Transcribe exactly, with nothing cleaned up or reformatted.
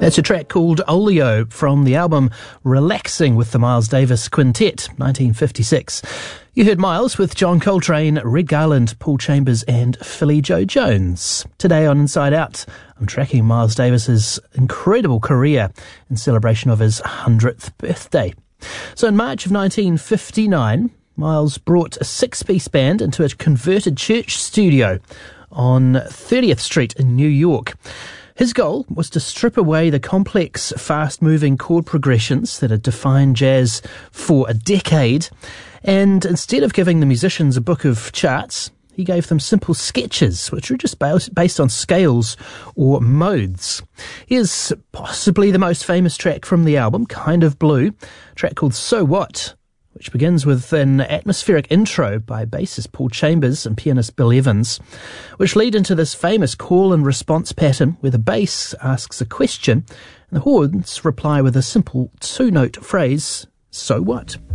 That's a track called Olio from the album Relaxing with the Miles Davis Quintet, nineteen fifty-six. You heard Miles with John Coltrane, Red Garland, Paul Chambers and Philly Joe Jones. Today on Inside Out, I'm tracking Miles Davis's incredible career in celebration of his one hundredth birthday. So in March of nineteen fifty-nine, Miles brought a six-piece band into a converted church studio on thirtieth Street in New York. His goal was to strip away the complex, fast-moving chord progressions that had defined jazz for a decade, and instead of giving the musicians a book of charts, he gave them simple sketches, which were just based on scales or modes. Here's possibly the most famous track from the album, Kind of Blue, a track called So What?, which begins with an atmospheric intro by bassist Paul Chambers and pianist Bill Evans, which lead into this famous call and response pattern where the bass asks a question and the horns reply with a simple two-note phrase, so what?